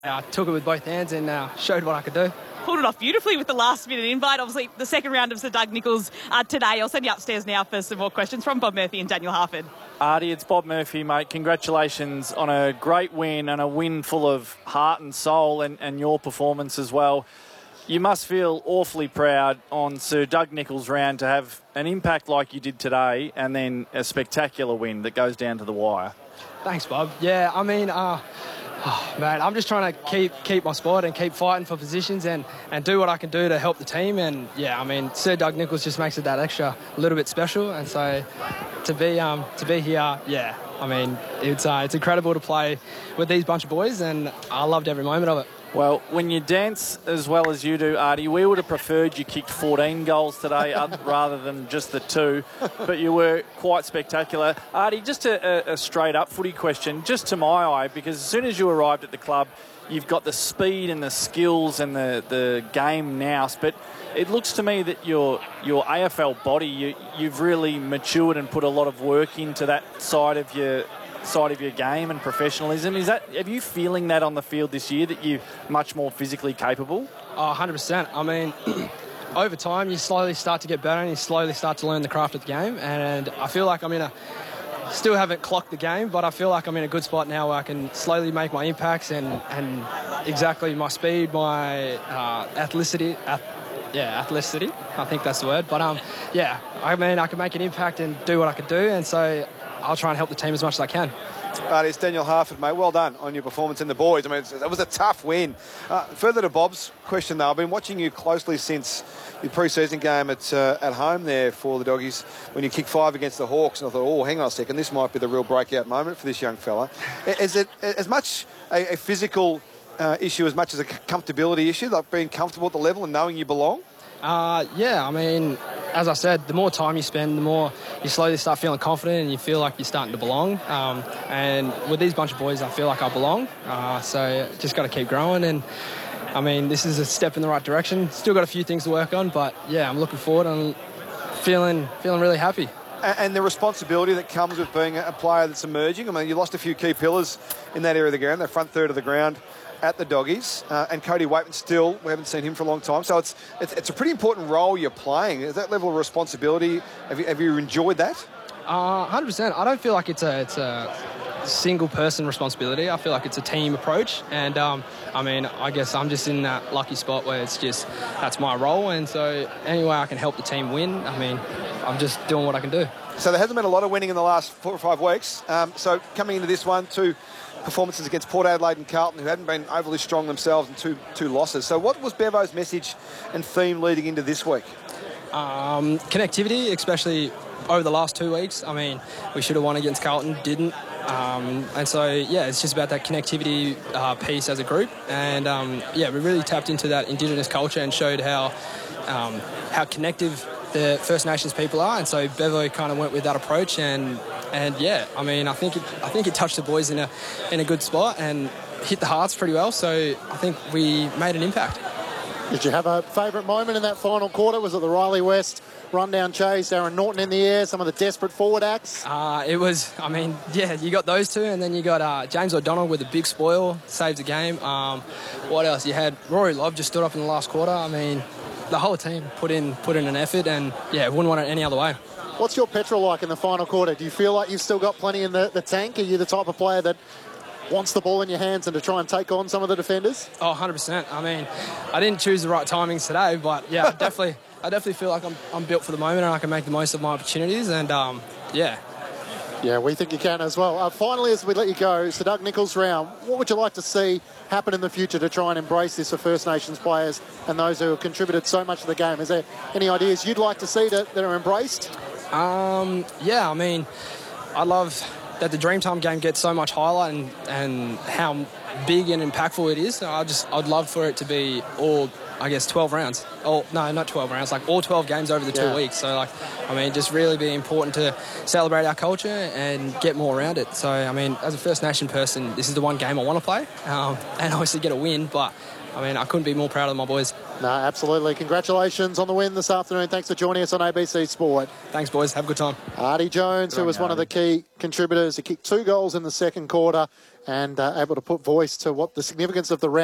I took it with both hands and showed what I could do. Pulled it off beautifully with the last-minute invite. Obviously, the second round of Sir Doug Nicholls today. I'll send you upstairs now for some more questions from Bob Murphy and Daniel Harford. Artie, it's Bob Murphy, mate. Congratulations on a great win and a win full of heart and soul and your performance as well. You must feel awfully proud on Sir Doug Nicholls' round to have an impact like you did today and then a spectacular win that goes down to the wire. Thanks, Bob. Yeah, I mean, man, I'm just trying to keep my spot and keep fighting for positions and do what I can do to help the team. And, yeah, I mean, Sir Doug Nicholls just makes it that extra little bit special. And so to be here, yeah, I mean, it's incredible to play with these bunch of boys, and I loved every moment of it. Well, when you dance as well as you do, Artie, we would have preferred you kicked 14 goals today rather than just the 2, but you were quite spectacular. Artie, just a straight-up footy question, just to my eye, because as soon as you arrived at the club, you've got the speed and the skills and the game nous, but it looks to me that your AFL body, you've really matured and put a lot of work into that side of your game and professionalism. Have you feeling that on the field this year, that you're much more physically capable? Oh, 100%. I mean, over time you slowly start to get better and you slowly start to learn the craft of the game, and I feel like still haven't clocked the game, but I feel like I'm in a good spot now where I can slowly make my impacts and exactly my speed, my athleticity. Athleticity, I think that's the word. But yeah, I mean, I can make an impact and do what I can do, and so I'll try and help the team as much as I can. It's Daniel Harford, mate. Well done on your performance in the boys. I mean, it was a tough win. Further to Bob's question, though, I've been watching you closely since the pre-season game at home there for the Doggies when you kicked 5 against the Hawks, and I thought, oh, hang on a second, this might be the real breakout moment for this young fella. Is it as much a physical issue as much as a comfortability issue, like being comfortable at the level and knowing you belong? Yeah, I mean, as I said, the more time you spend, the more you slowly start feeling confident and you feel like you're starting to belong. And with these bunch of boys, I feel like I belong. So just got to keep growing. And, I mean, this is a step in the right direction. Still got a few things to work on, but, yeah, I'm looking forward and feeling really happy. And the responsibility that comes with being a player that's emerging. I mean, you lost a few key pillars in that area of the ground, the front third of the ground at the Doggies, and Cody Waitman still, we haven't seen him for a long time, so it's a pretty important role you're playing. Is that level of responsibility, have you enjoyed that? 100%. I don't feel like it's a single person responsibility. I feel like it's a team approach, and I mean, I guess I'm just in that lucky spot where it's just, that's my role, and so any way I can help the team win, I mean, I'm just doing what I can do. So there hasn't been a lot of winning in the last 4 or 5 weeks, so coming into this one, 2 performances against Port Adelaide and Carlton, who hadn't been overly strong themselves, and two losses. So what was Bevo's message and theme leading into this week? Connectivity, especially over the last 2 weeks. I mean, we should have won against Carlton, didn't. And so, yeah, it's just about that connectivity piece as a group. And, yeah, we really tapped into that Indigenous culture and showed how connective the First Nations people are. And so Bevo kind of went with that approach, and yeah, I mean, I think it touched the boys in a good spot and hit the hearts pretty well. So I think we made an impact. Did you have a favourite moment in that final quarter? Was it the Riley West rundown chase, Aaron Norton in the air, some of the desperate forward acts? It was, I mean, yeah, you got those two, and then you got James O'Donnell with a big spoil, saves the game. What else? You had Rory Love just stood up in the last quarter. I mean, the whole team put in an effort, and yeah, wouldn't want it any other way. What's your petrol like in the final quarter? Do you feel like you've still got plenty in the tank? Are you the type of player that wants the ball in your hands and to try and take on some of the defenders? Oh, 100%. I mean, I didn't choose the right timings today, but yeah, I definitely feel like I'm built for the moment and I can make the most of my opportunities, and yeah. Yeah, we think you can as well. Finally, as we let you go, Sir Doug Nicholls round, what would you like to see happen in the future to try and embrace this for First Nations players and those who have contributed so much to the game? Is there any ideas you'd like to see that are embraced? Yeah, I mean, I love that the Dreamtime game gets so much highlight and how big and impactful it is. I'd love for it to be all I guess 12 rounds. Oh, no, not 12 rounds, like all 12 games over the 2 weeks. So, like, I mean, just really be important to celebrate our culture and get more around it. So, I mean, as a First Nation person, this is the one game I want to play and obviously get a win. But, I mean, I couldn't be more proud of my boys. No, absolutely. Congratulations on the win this afternoon. Thanks for joining us on ABC Sport. Thanks, boys. Have a good time. Artie Jones, who was one of the key contributors, he kicked 2 goals in the second quarter and able to put voice to what the significance of the round